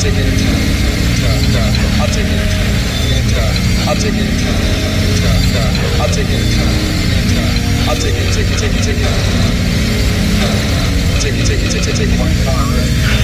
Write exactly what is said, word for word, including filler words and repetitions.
take it, I'll take it, I'll take it, I'll take it, I'll take it, take it, take it, take it, take it, take it, take it, take it, take it.